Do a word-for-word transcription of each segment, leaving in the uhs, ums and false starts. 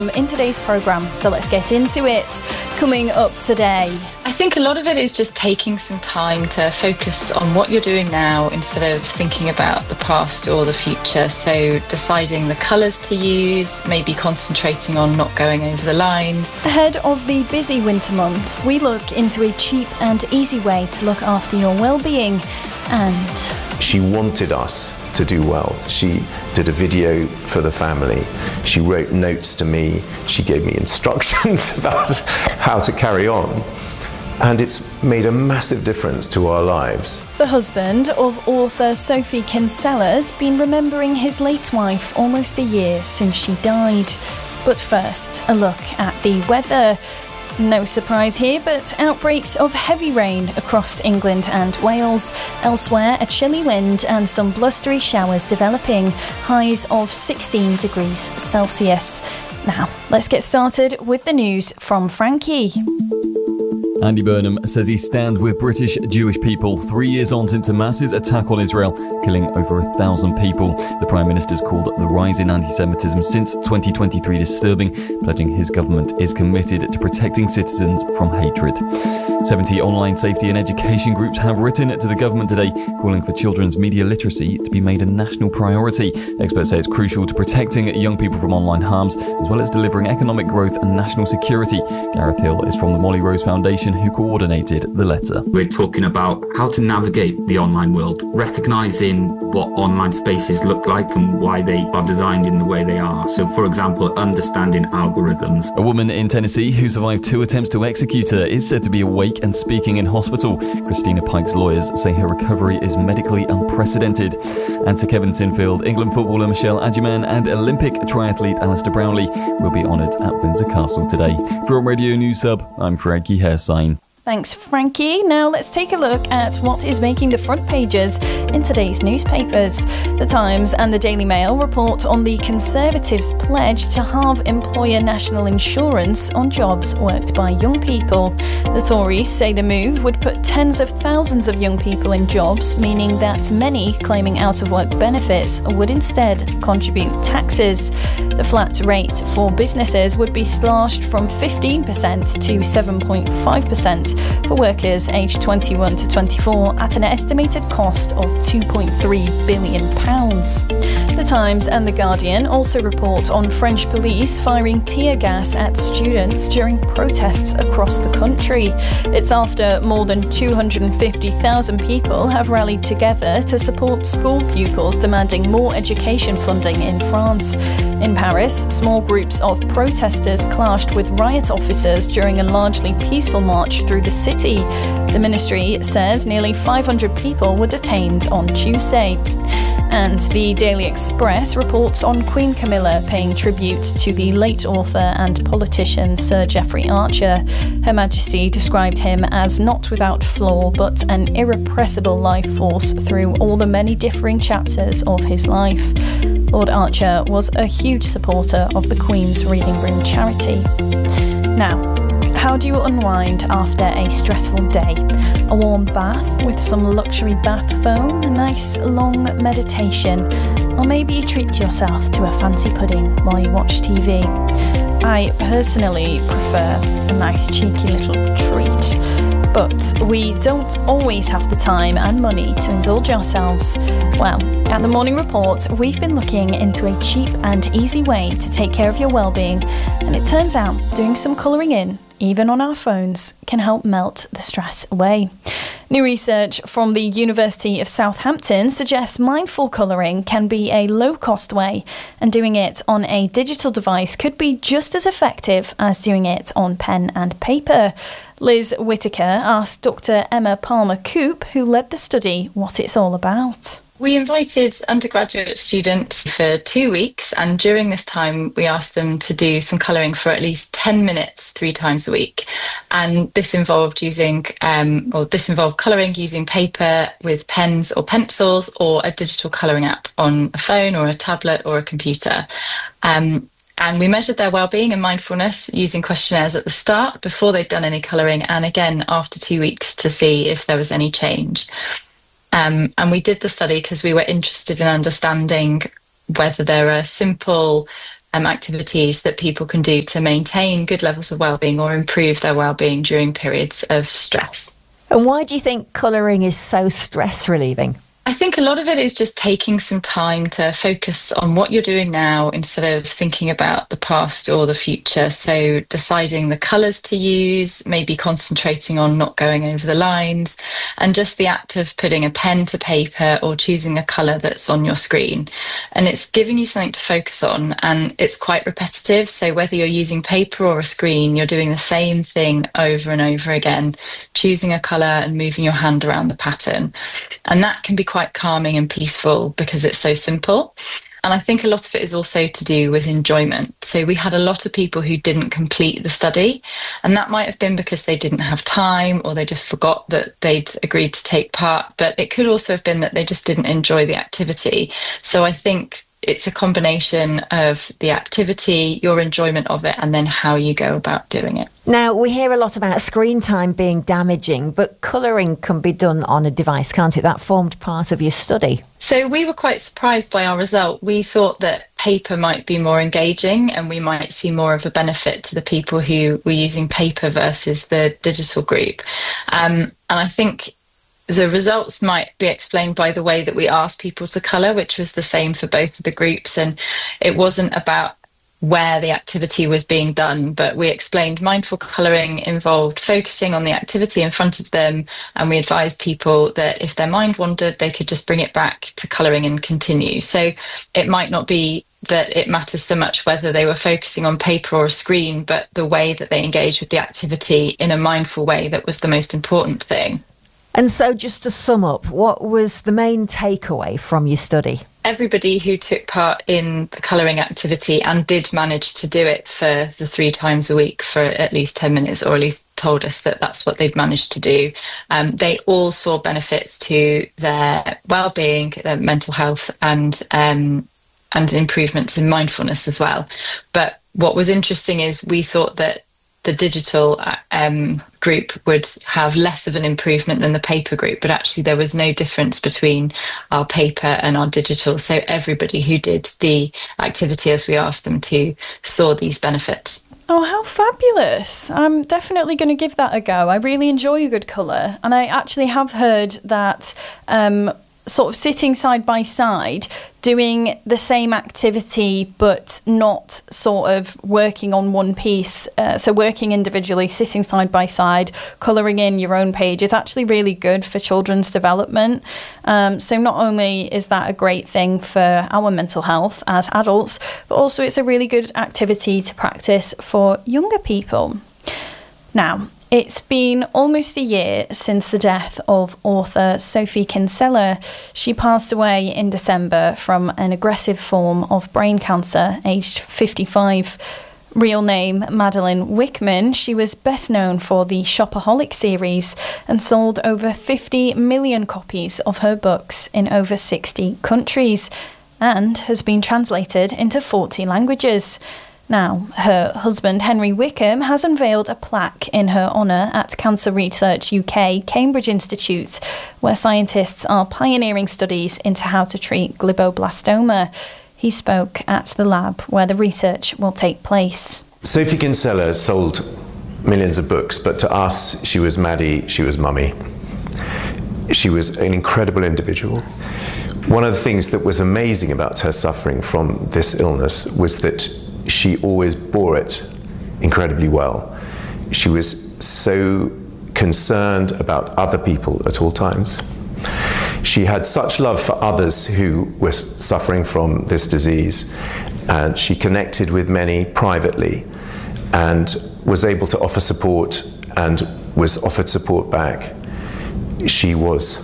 in today's programme, so let's get into it. Coming up today, I think a lot of it is just taking some time to focus on what you're doing now instead of thinking about the past or the future. So deciding the colours to use, maybe concentrating on not going over the lines. Ahead of the busy winter months, we look into a cheap and easy way to look after your well-being. And she wanted us to do well. She did a video for the family. She wrote notes to me. She gave me instructions about how to carry on. And it's made a massive difference to our lives. The husband of author Sophie Kinsella's been remembering his late wife almost a year since she died. But first, a look at the weather. No surprise here, but outbreaks of heavy rain across England and Wales. Elsewhere, a chilly wind and some blustery showers developing. Highs of sixteen degrees Celsius. Now, let's get started with the news from Frankie. Andy Burnham says he stands with British Jewish people three years on since Hamas's attack on Israel, killing over a thousand people. The Prime Minister's called the rise in anti-Semitism since twenty twenty-three disturbing, pledging his government is committed to protecting citizens from hatred. seventy online safety and education groups have written to the government today, calling for children's media literacy to be made a national priority. Experts say it's crucial to protecting young people from online harms, as well as delivering economic growth and national security. Gareth Hill is from the Molly Rose Foundation, who coordinated the letter. We're talking about how to navigate the online world, recognising what online spaces look like and why they are designed in the way they are. So, for example, understanding algorithms. A woman in Tennessee who survived two attempts to execute her is said to be awake and speaking in hospital. Christina Pike's lawyers say her recovery is medically unprecedented. And to Kevin Sinfield, England footballer Michelle Adjeman and Olympic triathlete Alistair Brownlee will be honoured at Windsor Castle today. From Radio News Sub, I'm Frankie Hairsign. Thanks, Frankie. Now let's take a look at what is making the front pages in today's newspapers. The Times and the Daily Mail report on the Conservatives' pledge to halve employer national insurance on jobs worked by young people. The Tories say the move would put tens of thousands of young people in jobs, meaning that many claiming out-of-work benefits would instead contribute taxes. The flat rate for businesses would be slashed from fifteen percent to seven point five percent. For workers aged twenty-one to twenty-four at an estimated cost of two point three billion pounds. The Times and The Guardian also report on French police firing tear gas at students during protests across the country. It's after more than two hundred fifty thousand people have rallied together to support school pupils demanding more education funding in France. In Paris, small groups of protesters clashed with riot officers during a largely peaceful march through the city. The ministry says nearly five hundred people were detained on Tuesday. And the Daily Express reports on Queen Camilla paying tribute to the late author and politician Sir Geoffrey Archer. Her Majesty described him as not without flaw, but an irrepressible life force through all the many differing chapters of his life. Lord Archer was a huge supporter of the Queen's Reading Room charity. Now, how do you unwind after a stressful day? A warm bath with some luxury bath foam, a nice long meditation, or maybe you treat yourself to a fancy pudding while you watch T V. I personally prefer a nice cheeky little treat, but we don't always have the time and money to indulge ourselves. Well, at the Morning Report, we've been looking into a cheap and easy way to take care of your well-being, and it turns out doing some colouring in, even on our phones, can help melt the stress away. New research from the University of Southampton suggests mindful colouring can be a low-cost way, and doing it on a digital device could be just as effective as doing it on pen and paper. Liz Whittaker asked Doctor Emma Palmer-Coop, who led the study, what it's all about. We invited undergraduate students for two weeks, and during this time we asked them to do some colouring for at least ten minutes three times a week. And this involved using, um, or this involved colouring using paper with pens or pencils, or a digital colouring app on a phone or a tablet or a computer. Um, And we measured their well-being and mindfulness using questionnaires at the start before they'd done any colouring, and again after two weeks to see if there was any change. Um, and we did the study because we were interested in understanding whether there are simple um, activities that people can do to maintain good levels of well-being or improve their well-being during periods of stress. And why do you think colouring is so stress relieving? I think a lot of it is just taking some time to focus on what you're doing now instead of thinking about the past or the future. So deciding the colours to use, maybe concentrating on not going over the lines, and just the act of putting a pen to paper or choosing a colour that's on your screen. And it's giving you something to focus on, and it's quite repetitive. So whether you're using paper or a screen, you're doing the same thing over and over again, choosing a colour and moving your hand around the pattern. And that can be quite calming and peaceful because it's so simple. And I think a lot of it is also to do with enjoyment. So we had a lot of people who didn't complete the study, and that might have been because they didn't have time or they just forgot that they'd agreed to take part. But it could also have been that they just didn't enjoy the activity. So I think it's a combination of the activity, your enjoyment of it, and then how you go about doing it. Now, we hear a lot about screen time being damaging, but colouring can be done on a device, can't it? That formed part of your study. So we were quite surprised by our result. We thought that paper might be more engaging and we might see more of a benefit to the people who were using paper versus the digital group. Um, and I think the results might be explained by the way that we asked people to colour, which was the same for both of the groups. And it wasn't about where the activity was being done, but we explained mindful colouring involved focusing on the activity in front of them, and we advised people that if their mind wandered, they could just bring it back to colouring and continue. So it might not be that it matters so much whether they were focusing on paper or a screen, but the way that they engaged with the activity in a mindful way that was the most important thing. And so just to sum up, what was the main takeaway from your study? Everybody who took part in the colouring activity and did manage to do it for the three times a week for at least ten minutes, or at least told us that that's what they'd managed to do, um, they all saw benefits to their well-being, their mental health, and um, and improvements in mindfulness as well. But what was interesting is we thought that the digital um, group would have less of an improvement than the paper group, but actually there was no difference between our paper and our digital. So everybody who did the activity as we asked them to saw these benefits. Oh, how fabulous. I'm definitely going to give that a go. I really enjoy a good colour, and I actually have heard that um, sort of sitting side by side, doing the same activity but not sort of working on one piece, uh, so working individually, sitting side by side, colouring in your own page is actually really good for children's development. Um, so not only is that a great thing for our mental health as adults, but also it's a really good activity to practice for younger people. Now, it's been almost a year since the death of author Sophie Kinsella. She passed away in December from an aggressive form of brain cancer, aged fifty-five. Real name Madeline Wickman. She was best known for the Shopaholic series and sold over fifty million copies of her books in over sixty countries and has been translated into forty languages. Now, her husband, Henry Wickham, has unveiled a plaque in her honour at Cancer Research U K, Cambridge Institute, where scientists are pioneering studies into how to treat glioblastoma. He spoke at the lab where the research will take place. Sophie Kinsella sold millions of books, but to us, she was Maddie, she was Mummy. She was an incredible individual. One of the things that was amazing about her suffering from this illness was that she always bore it incredibly well. She was so concerned about other people at all times. She had such love for others who were suffering from this disease, and she connected with many privately and was able to offer support and was offered support back. She was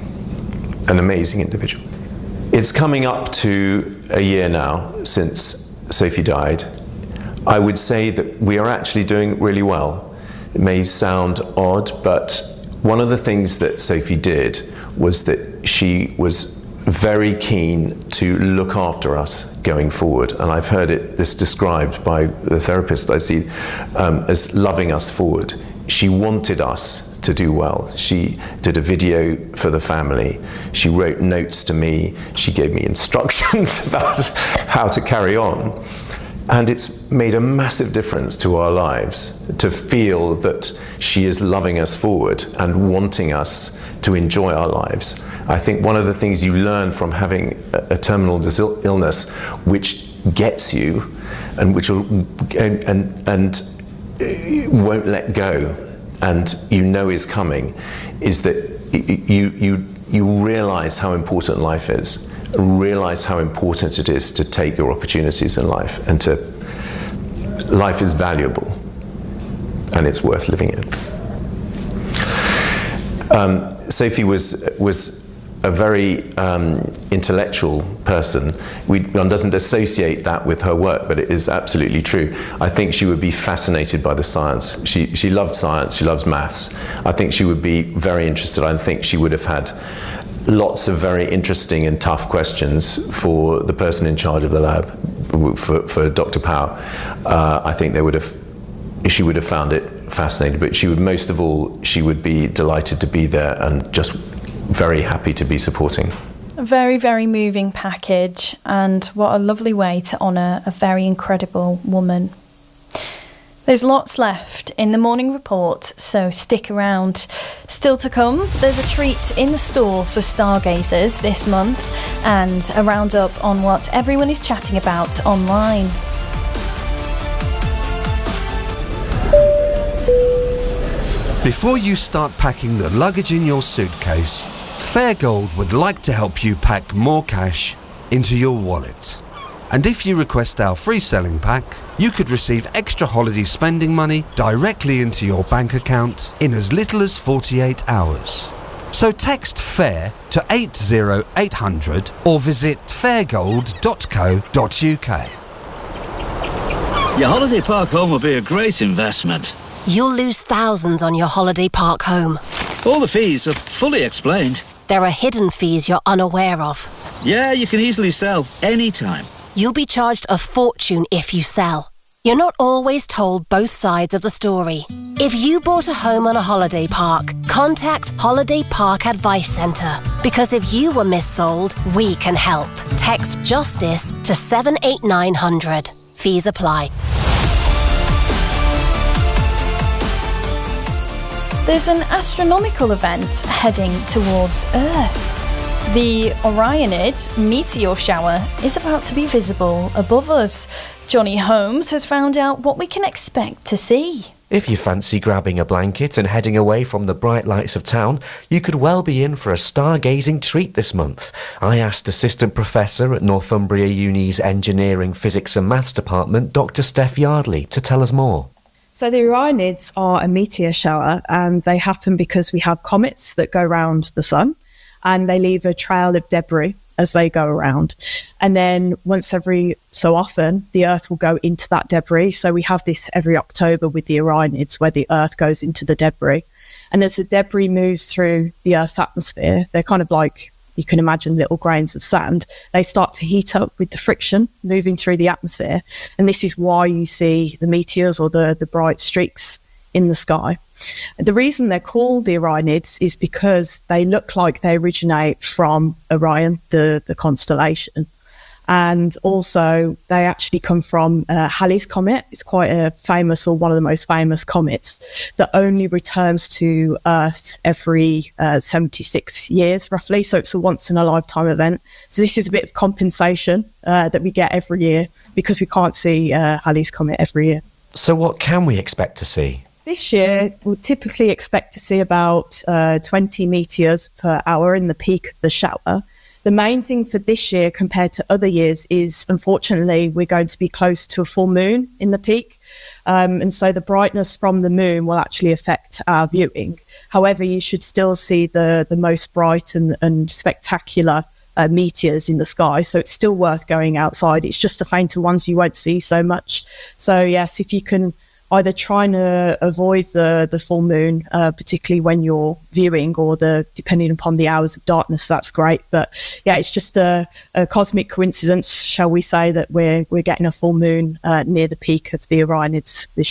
an amazing individual. It's coming up to a year now since Sophie died. I would say that we are actually doing really well. It may sound odd, but one of the things that Sophie did was that she was very keen to look after us going forward. And I've heard it this described by the therapist I see um, as loving us forward. She wanted us to do well. She did a video for the family. She wrote notes to me. She gave me instructions about how to carry on. And it's made a massive difference to our lives to feel that she is loving us forward and wanting us to enjoy our lives. I think one of the things you learn from having a, a terminal illness which gets you and which will, and, and, and won't let go and you know is coming is that you, you, you realize how important life is. Realize how important it is to take your opportunities in life and to life is valuable and it's worth living it. Um, Sophie was was a very um, intellectual person. We, one doesn't associate that with her work, but it is absolutely true. I think she would be fascinated by the science. She, she loved science, she loves maths. I think she would be very interested. I think she would have had lots of very interesting and tough questions for the person in charge of the lab, for, for Doctor Power. Uh, I think they would have, she would have found it fascinating, but she would, most of all, she would be delighted to be there and just very happy to be supporting. A very, very moving package, and what a lovely way to honour a very incredible woman. There's lots left in the morning report, so stick around. Still to come, there's a treat in the store for stargazers this month and a roundup on what everyone is chatting about online. Before you start packing the luggage in your suitcase, Fairgold would like to help you pack more cash into your wallet. And if you request our free selling pack, you could receive extra holiday spending money directly into your bank account in as little as forty-eight hours. So text FAIR to eight zero eight hundred or visit fairgold dot co dot uk. Your holiday park home will be a great investment. You'll lose thousands on your holiday park home. All the fees are fully explained. There are hidden fees you're unaware of. Yeah, you can easily sell anytime. You'll be charged a fortune if you sell. You're not always told both sides of the story. If you bought a home on a holiday park, contact Holiday Park Advice Centre. Because if you were missold, we can help. Text JUSTICE to seven eight nine hundred. Fees apply. There's an astronomical event heading towards Earth. The Orionid meteor shower is about to be visible above us. Johnny Holmes has found out what we can expect to see. If you fancy grabbing a blanket and heading away from the bright lights of town, you could well be in for a stargazing treat this month. I asked Assistant Professor at Northumbria Uni's Engineering, Physics and Maths Department, Doctor Steph Yardley, to tell us more. So the Orionids are a meteor shower, and they happen because we have comets that go around the sun, and they leave a trail of debris as they go around. And then once every so often, the Earth will go into that debris. So we have this every October with the Orionids, where the Earth goes into the debris. And as the debris moves through the Earth's atmosphere, they're kind of like, you can imagine, little grains of sand. They start to heat up with the friction moving through the atmosphere. And this is why you see the meteors or the, the bright streaks in the sky. The reason they're called the Orionids is because they look like they originate from Orion, the, the constellation. And also they actually come from uh, Halley's Comet. It's quite a famous, or one of the most famous comets, that only returns to Earth every uh, seventy-six years roughly. So it's a once in a lifetime event. So this is a bit of compensation uh, that we get every year because we can't see uh, Halley's Comet every year. So what can we expect to see? This year, we'll typically expect to see about uh, twenty meteors per hour in the peak of the shower. The main thing for this year compared to other years is, unfortunately, we're going to be close to a full moon in the peak. Um, and so the brightness from the moon will actually affect our viewing. However, you should still see the, the most bright and, and spectacular uh, meteors in the sky. So it's still worth going outside. It's just the fainter ones you won't see so much. So yes, if you can either trying to avoid the, the full moon, uh, particularly when you're viewing, or the depending upon the hours of darkness, that's great. But yeah, it's just a, a cosmic coincidence, shall we say, that we're we're getting a full moon uh, near the peak of the Orionids this year.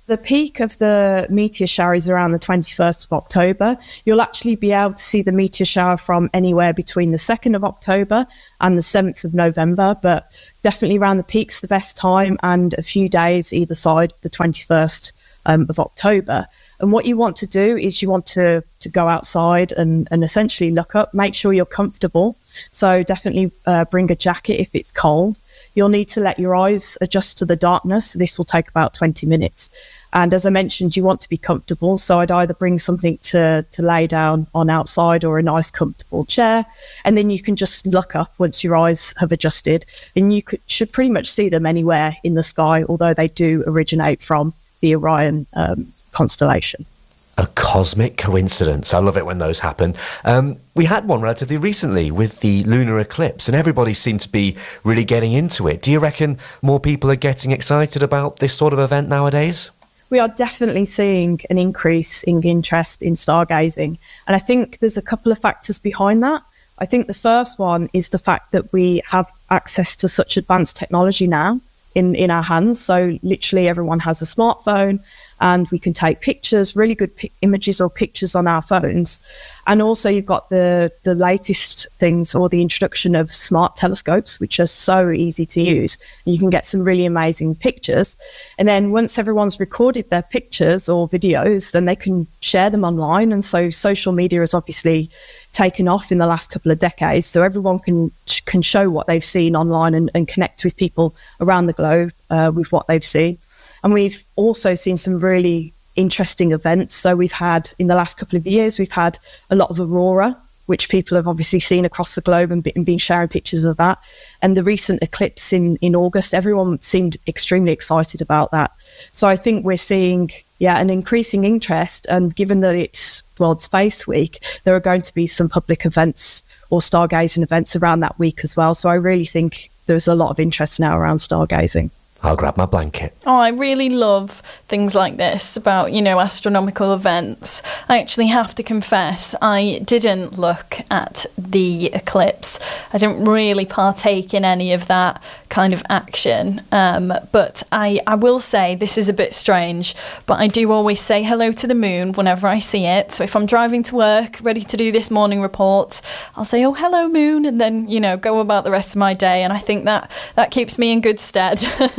The peak of the meteor shower is around the twenty-first of October. You'll actually be able to see the meteor shower from anywhere between the second of October and the seventh of November, but definitely around the peak's the best time, and a few days either side of the twenty-first um, of October. And what you want to do is you want to, to go outside and, and essentially look up, make sure you're comfortable. So definitely uh, bring a jacket if it's cold. You'll need to let your eyes adjust to the darkness. This will take about twenty minutes. And as I mentioned, you want to be comfortable. So I'd either bring something to, to lay down on outside or a nice comfortable chair. And then you can just look up once your eyes have adjusted. And you could, should pretty much see them anywhere in the sky, although they do originate from the Orion um, constellation. A cosmic coincidence. I love it when those happen. Um, we had one relatively recently with the lunar eclipse, and everybody seemed to be really getting into it. Do you reckon more people are getting excited about this sort of event nowadays? We are definitely seeing an increase in interest in stargazing. And I think there's a couple of factors behind that. I think the first one is the fact that we have access to such advanced technology now in, in our hands. So literally everyone has a smartphone, and we can take pictures, really good pi- images or pictures on our phones. And also you've got the, the latest things, or the introduction of smart telescopes, which are so easy to use. You can get some really amazing pictures. And then once everyone's recorded their pictures or videos, then they can share them online. And so social media has obviously taken off in the last couple of decades. So everyone can can show what they've seen online and, and connect with people around the globe uh, with what they've seen. And we've also seen some really interesting events. So we've had, in the last couple of years, we've had a lot of aurora, which people have obviously seen across the globe and, be, and been sharing pictures of that. And the recent eclipse in, in August, everyone seemed extremely excited about that. So I think we're seeing, yeah, an increasing interest. And given that it's World Space Week, there are going to be some public events or stargazing events around that week as well. So I really think there's a lot of interest now around stargazing. I'll grab my blanket. Oh, I really love things like this about, you know, astronomical events. I actually have to confess, I didn't look at the eclipse. I didn't really partake in any of that kind of action. Um, but I, I will say this is a bit strange, but I do always say hello to the moon whenever I see it. So if I'm driving to work, ready to do this morning report, I'll say, oh, hello, moon, and then, you know, go about the rest of my day. And I think that that keeps me in good stead.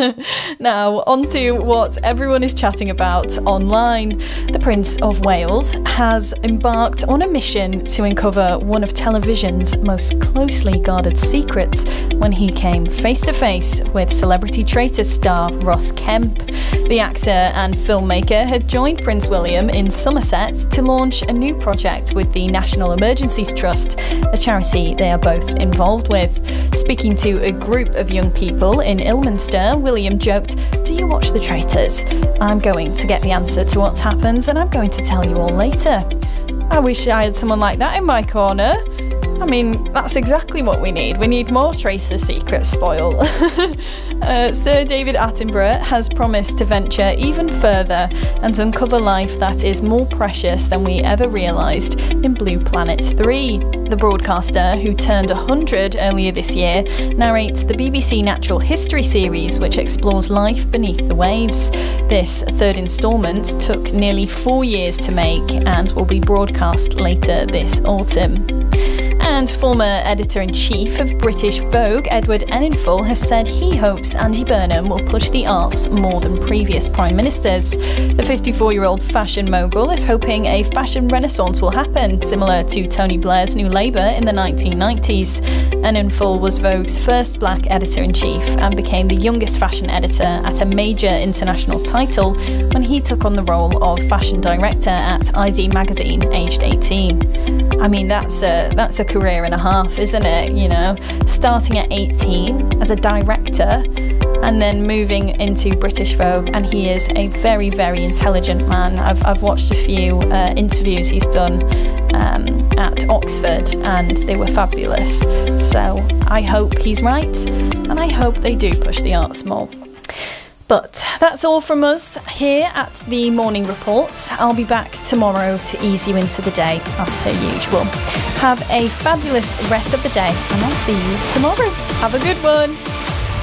Now, on to what everyone is chatting about online. The Prince of Wales has embarked on a mission to uncover one of television's most closely guarded secrets when he came face to face with celebrity traitor star Ross Kemp. The actor and filmmaker had joined Prince William in Somerset to launch a new project with the National Emergencies Trust, a charity they are both involved with. Speaking to a group of young people in Ilminster, William joked, "Do you watch The Traitors? I'm going to get the answer to what happens, and I'm going to tell you all later." I wish I had someone like that in my corner. I mean, that's exactly what we need. We need more traitor secrets spoil. uh, Sir David Attenborough has promised to venture even further and uncover life that is more precious than we ever realised in Blue Planet three. The broadcaster, who turned one hundred earlier this year, narrates the B B C Natural History series, which explores life beneath the waves. This third instalment took nearly four years to make and will be broadcast later this autumn. And former editor-in-chief of British Vogue, Edward Enninful, has said he hopes Andy Burnham will push the arts more than previous prime ministers. The fifty-four-year-old fashion mogul is hoping a fashion renaissance will happen, similar to Tony Blair's New Labour in the nineteen nineties. Enninful was Vogue's first black editor-in-chief and became the youngest fashion editor at a major international title when he took on the role of fashion director at I D Magazine, aged eighteen. I mean, that's a that's a career and a half, isn't it? You know, starting at eighteen as a director and then moving into British Vogue, and he is a very, very intelligent man. I've I've watched a few uh, interviews he's done um, at Oxford, and they were fabulous. So I hope he's right, and I hope they do push the arts more. But that's all from us here at the Morning Report. I'll be back tomorrow to ease you into the day, as per usual. Have a fabulous rest of the day, and I'll see you tomorrow. Have a good one.